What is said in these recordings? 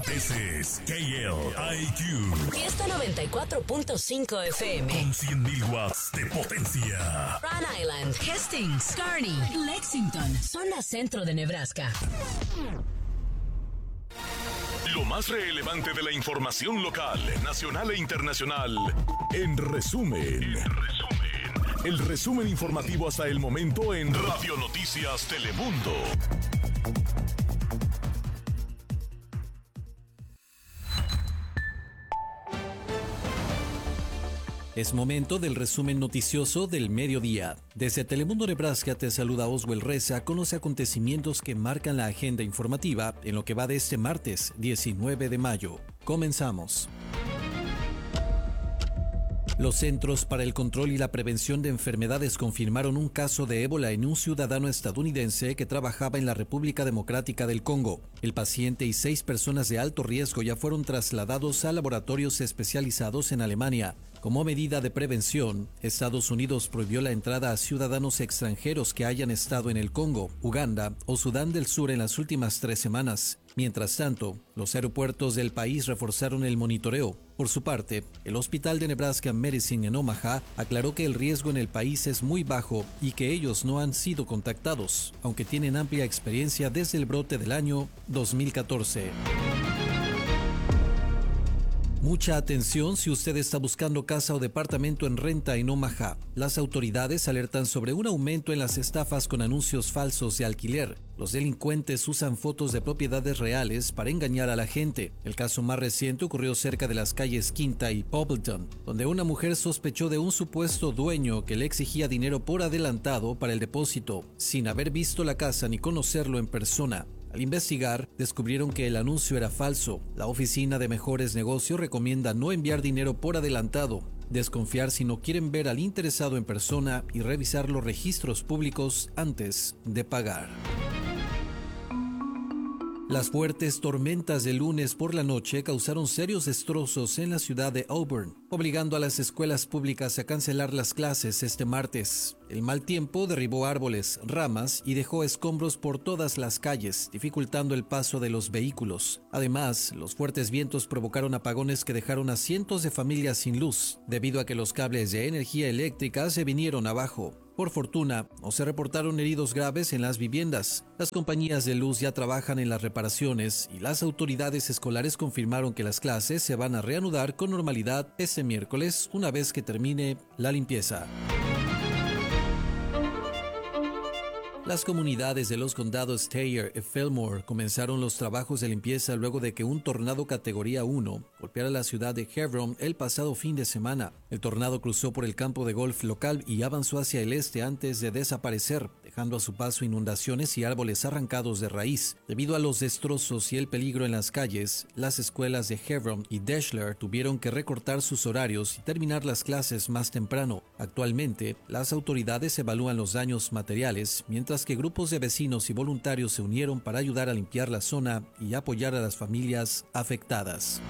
Ese es KLIQ. Fiesta 94.5 FM. Con 100.000 watts de potencia. Rhode Island, Hastings, Kearney, Lexington, zona centro de Nebraska. Lo más relevante de la información local, nacional e internacional, en resumen. El resumen informativo hasta el momento en Radio Noticias Telemundo. Es momento del resumen noticioso del mediodía. Desde Telemundo Nebraska te saluda Oswell Reza con los acontecimientos que marcan la agenda informativa en lo que va de este martes 19 de mayo. Comenzamos. Los Centros para el Control y la Prevención de Enfermedades confirmaron un caso de ébola en un ciudadano estadounidense que trabajaba en la República Democrática del Congo. El paciente y 6 personas de alto riesgo ya fueron trasladados a laboratorios especializados en Alemania. Como medida de prevención, Estados Unidos prohibió la entrada a ciudadanos extranjeros que hayan estado en el Congo, Uganda o Sudán del Sur en las últimas 3 semanas. Mientras tanto, los aeropuertos del país reforzaron el monitoreo. Por su parte, el Hospital de Nebraska Medicine en Omaha aclaró que el riesgo en el país es muy bajo y que ellos no han sido contactados, aunque tienen amplia experiencia desde el brote del año 2014. Mucha atención si usted está buscando casa o departamento en renta en Omaha. Las autoridades alertan sobre un aumento en las estafas con anuncios falsos de alquiler. Los delincuentes usan fotos de propiedades reales para engañar a la gente. El caso más reciente ocurrió cerca de las calles Quinta y Poppleton, donde una mujer sospechó de un supuesto dueño que le exigía dinero por adelantado para el depósito, sin haber visto la casa ni conocerlo en persona. Al investigar, descubrieron que el anuncio era falso. La Oficina de Mejores Negocios recomienda no enviar dinero por adelantado, desconfiar si no quieren ver al interesado en persona y revisar los registros públicos antes de pagar. Las fuertes tormentas de lunes por la noche causaron serios destrozos en la ciudad de Auburn, obligando a las escuelas públicas a cancelar las clases este martes. El mal tiempo derribó árboles, ramas y dejó escombros por todas las calles, dificultando el paso de los vehículos. Además, los fuertes vientos provocaron apagones que dejaron a cientos de familias sin luz, debido a que los cables de energía eléctrica se vinieron abajo. Por fortuna, no se reportaron heridos graves en las viviendas. Las compañías de luz ya trabajan en las reparaciones y las autoridades escolares confirmaron que las clases se van a reanudar con normalidad este miércoles una vez que termine la limpieza. Las comunidades de los condados Thayer y Fillmore comenzaron los trabajos de limpieza luego de que un tornado categoría 1 golpeara la ciudad de Hebron el pasado fin de semana. El tornado cruzó por el campo de golf local y avanzó hacia el este antes de desaparecer, dejando a su paso inundaciones y árboles arrancados de raíz. Debido a los destrozos y el peligro en las calles, las escuelas de Hebron y Deshler tuvieron que recortar sus horarios y terminar las clases más temprano. Actualmente, las autoridades evalúan los daños materiales, mientras que grupos de vecinos y voluntarios se unieron para ayudar a limpiar la zona y apoyar a las familias afectadas.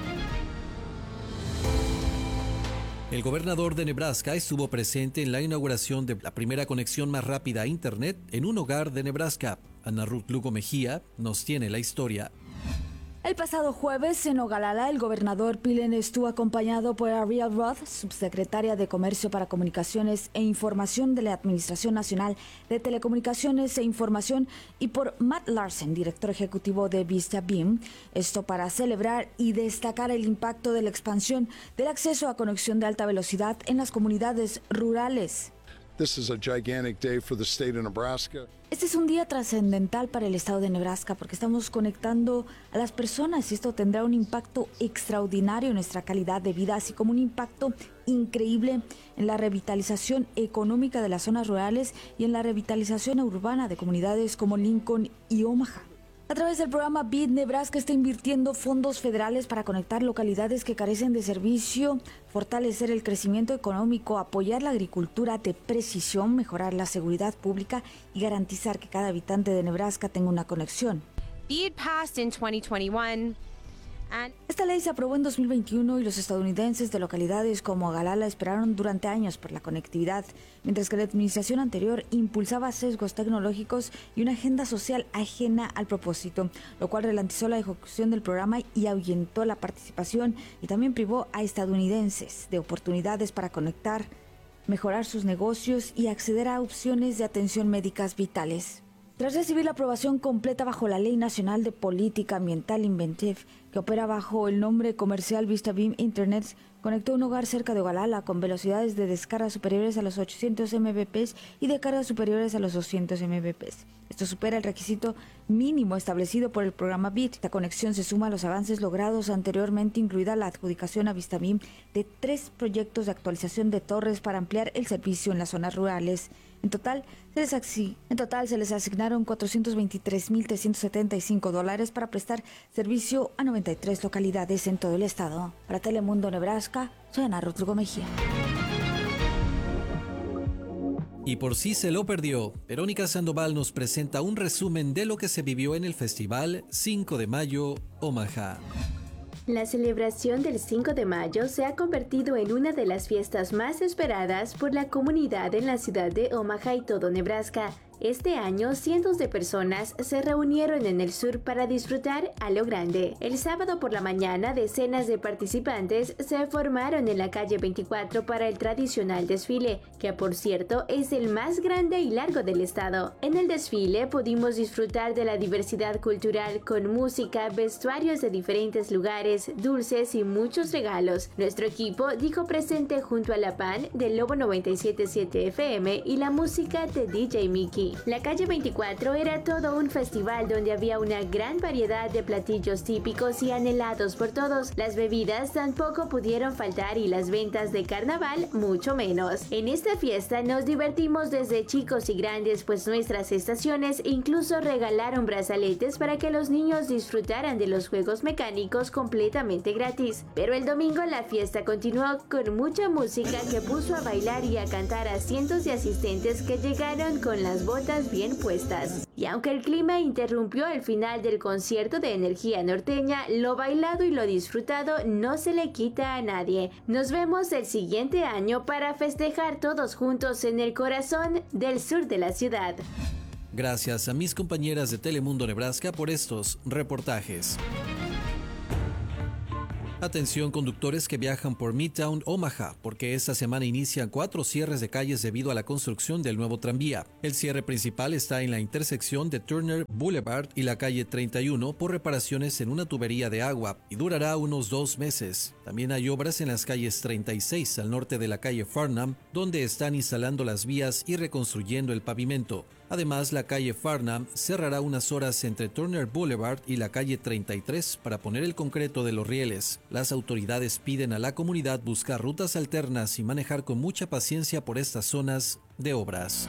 El gobernador de Nebraska estuvo presente en la inauguración de la primera conexión más rápida a Internet en un hogar de Nebraska. Ana Ruth Lugo Mejía nos tiene la historia. El pasado jueves, en Ogallala, el gobernador Pillen estuvo acompañado por Ariel Roth, subsecretaria de Comercio para Comunicaciones e Información de la Administración Nacional de Telecomunicaciones e Información, y por Matt Larsen, director ejecutivo de Vista Beam. Esto para celebrar y destacar el impacto de la expansión del acceso a conexión de alta velocidad en las comunidades rurales. This is a gigantic day for the state of Nebraska. Este es un día trascendental para el estado de Nebraska porque estamos conectando a las personas y esto tendrá un impacto extraordinario en nuestra calidad de vida, así como un impacto increíble en la revitalización económica de las zonas rurales y en la revitalización urbana de comunidades como Lincoln y Omaha. A través del programa BID, Nebraska está invirtiendo fondos federales para conectar localidades que carecen de servicio, fortalecer el crecimiento económico, apoyar la agricultura de precisión, mejorar la seguridad pública y garantizar que cada habitante de Nebraska tenga una conexión. BID passed in 2021 Esta ley se aprobó en 2021 y los estadounidenses de localidades como Galala esperaron durante años por la conectividad, mientras que la administración anterior impulsaba sesgos tecnológicos y una agenda social ajena al propósito, lo cual ralentizó la ejecución del programa y ahuyentó la participación y también privó a estadounidenses de oportunidades para conectar, mejorar sus negocios y acceder a opciones de atención médicas vitales. Tras recibir la aprobación completa bajo la Ley Nacional de Política Ambiental Inventive, que opera bajo el nombre comercial VistaBeam Internet, conectó un hogar cerca de Ogalala con velocidades de descarga superiores a los 800 Mbps y de carga superiores a los 200 Mbps. Esto supera el requisito mínimo establecido por el programa BIT. Esta conexión se suma a los avances logrados anteriormente, incluida la adjudicación a VistaBeam de 3 proyectos de actualización de torres para ampliar el servicio en las zonas rurales. En total, se les asignaron $423,375 para prestar servicio a 93 localidades en todo el estado. Para Telemundo Nebraska, soy Ana Rodrigo Mejía. Y por si se lo perdió, Verónica Sandoval nos presenta un resumen de lo que se vivió en el Festival 5 de Mayo Omaha. La celebración del 5 de mayo se ha convertido en una de las fiestas más esperadas por la comunidad en la ciudad de Omaha y todo Nebraska. Este año, cientos de personas se reunieron en el sur para disfrutar a lo grande. El sábado por la mañana, decenas de participantes se formaron en la calle 24 para el tradicional desfile, que por cierto es el más grande y largo del estado. En el desfile pudimos disfrutar de la diversidad cultural con música, vestuarios de diferentes lugares, dulces y muchos regalos. Nuestro equipo dijo presente junto a la PAN del Lobo 97.7 FM y la música de DJ Mickey. La calle 24 era todo un festival donde había una gran variedad de platillos típicos y anhelados por todos. Las bebidas tampoco pudieron faltar y las ventas de carnaval mucho menos. En esta fiesta nos divertimos desde chicos y grandes, pues nuestras estaciones incluso regalaron brazaletes para que los niños disfrutaran de los juegos mecánicos completamente gratis. Pero el domingo la fiesta continuó con mucha música que puso a bailar y a cantar a cientos de asistentes que llegaron con las botas bien puestas. Y aunque el clima interrumpió el final del concierto de energía norteña, lo bailado y lo disfrutado no se le quita a nadie. Nos vemos el siguiente año para festejar todos juntos en el corazón del sur de la ciudad. Gracias a mis compañeras de Telemundo Nebraska por estos reportajes. Atención conductores que viajan por Midtown Omaha, porque esta semana inician 4 cierres de calles debido a la construcción del nuevo tranvía. El cierre principal está en la intersección de Turner Boulevard y la calle 31 por reparaciones en una tubería de agua y durará unos 2 meses. También hay obras en las calles 36 al norte de la calle Farnham, donde están instalando las vías y reconstruyendo el pavimento. Además, la calle Farnham cerrará unas horas entre Turner Boulevard y la calle 33 para poner el concreto de los rieles. Las autoridades piden a la comunidad buscar rutas alternas y manejar con mucha paciencia por estas zonas de obras.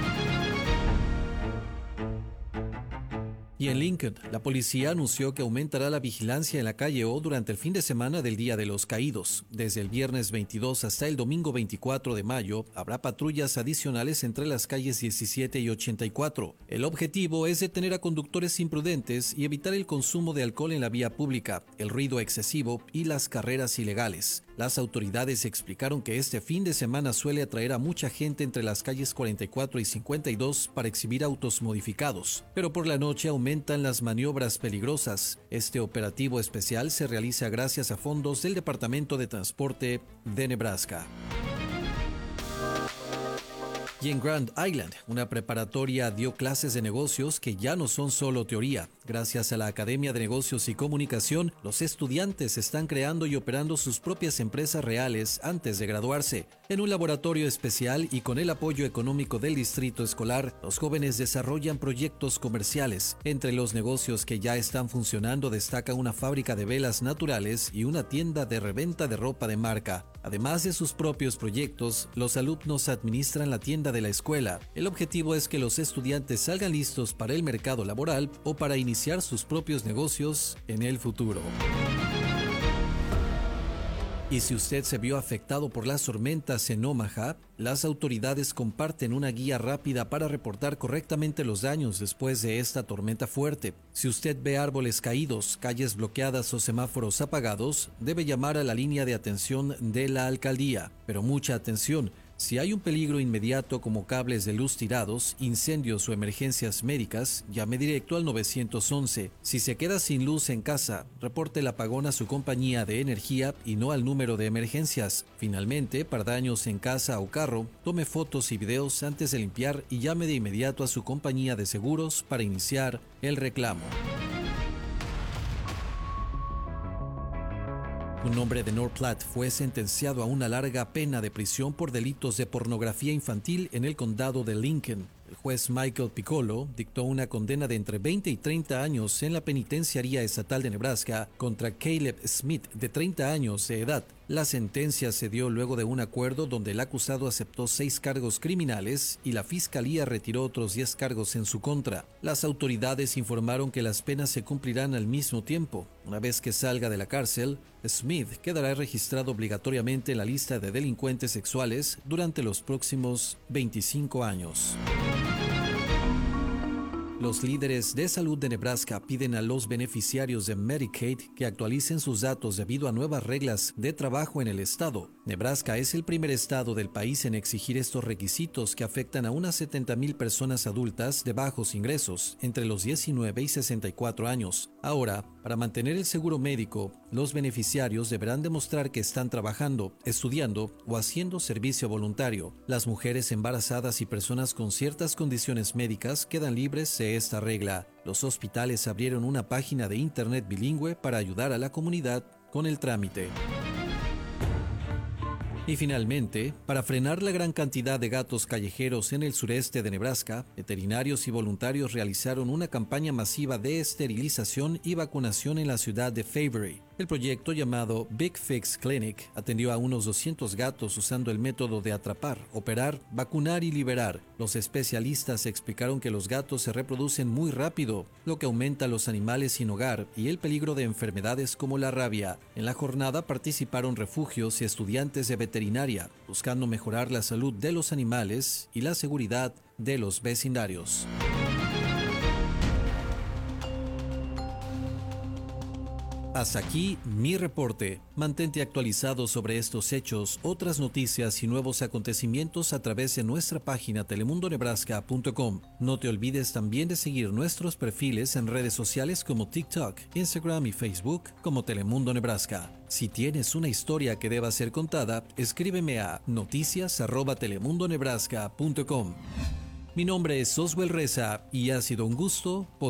Y en Lincoln, la policía anunció que aumentará la vigilancia en la calle O durante el fin de semana del Día de los Caídos. Desde el viernes 22 hasta el domingo 24 de mayo, habrá patrullas adicionales entre las calles 17 y 84. El objetivo es detener a conductores imprudentes y evitar el consumo de alcohol en la vía pública, el ruido excesivo y las carreras ilegales. Las autoridades explicaron que este fin de semana suele atraer a mucha gente entre las calles 44 y 52 para exhibir autos modificados, pero por la noche aumentan las maniobras peligrosas. Este operativo especial se realiza gracias a fondos del Departamento de Transporte de Nebraska. Y en Grand Island, una preparatoria dio clases de negocios que ya no son solo teoría. Gracias a la Academia de Negocios y Comunicación, los estudiantes están creando y operando sus propias empresas reales antes de graduarse. En un laboratorio especial y con el apoyo económico del distrito escolar, los jóvenes desarrollan proyectos comerciales. Entre los negocios que ya están funcionando destaca una fábrica de velas naturales y una tienda de reventa de ropa de marca. Además de sus propios proyectos, los alumnos administran la tienda de la escuela. El objetivo es que los estudiantes salgan listos para el mercado laboral o para iniciar sus propios negocios en el futuro. Y si usted se vio afectado por las tormentas en Omaha, las autoridades comparten una guía rápida para reportar correctamente los daños después de esta tormenta fuerte. Si usted ve árboles caídos, calles bloqueadas o semáforos apagados, debe llamar a la línea de atención de la alcaldía. Pero mucha atención. Si hay un peligro inmediato como cables de luz tirados, incendios o emergencias médicas, llame directo al 911. Si se queda sin luz en casa, reporte el apagón a su compañía de energía y no al número de emergencias. Finalmente, para daños en casa o carro, tome fotos y videos antes de limpiar y llame de inmediato a su compañía de seguros para iniciar el reclamo. Un hombre de North Platte fue sentenciado a una larga pena de prisión por delitos de pornografía infantil en el condado de Lincoln. El juez Michael Piccolo dictó una condena de entre 20 y 30 años en la penitenciaría estatal de Nebraska contra Caleb Smith, de 30 años de edad. La sentencia se dio luego de un acuerdo donde el acusado aceptó 6 cargos criminales y la fiscalía retiró otros 10 cargos en su contra. Las autoridades informaron que las penas se cumplirán al mismo tiempo. Una vez que salga de la cárcel, Smith quedará registrado obligatoriamente en la lista de delincuentes sexuales durante los próximos 25 años. Los líderes de salud de Nebraska piden a los beneficiarios de Medicaid que actualicen sus datos debido a nuevas reglas de trabajo en el estado. Nebraska es el primer estado del país en exigir estos requisitos que afectan a unas 70,000 personas adultas de bajos ingresos, entre los 19 y 64 años. Ahora, para mantener el seguro médico, los beneficiarios deberán demostrar que están trabajando, estudiando o haciendo servicio voluntario. Las mujeres embarazadas y personas con ciertas condiciones médicas quedan libres de esta regla. Los hospitales abrieron una página de internet bilingüe para ayudar a la comunidad con el trámite. Y finalmente, para frenar la gran cantidad de gatos callejeros en el sureste de Nebraska, veterinarios y voluntarios realizaron una campaña masiva de esterilización y vacunación en la ciudad de Fairbury. El proyecto llamado Big Fix Clinic atendió a unos 200 gatos usando el método de atrapar, operar, vacunar y liberar. Los especialistas explicaron que los gatos se reproducen muy rápido, lo que aumenta a los animales sin hogar y el peligro de enfermedades como la rabia. En la jornada participaron refugios y estudiantes de veterinaria, buscando mejorar la salud de los animales y la seguridad de los vecindarios. Hasta aquí mi reporte. Mantente actualizado sobre estos hechos, otras noticias y nuevos acontecimientos a través de nuestra página telemundonebraska.com. No te olvides también de seguir nuestros perfiles en redes sociales como TikTok, Instagram y Facebook como Telemundo Nebraska. Si tienes una historia que deba ser contada, escríbeme a noticias@telemundonebraska.com. Mi nombre es Oswell Reza y ha sido un gusto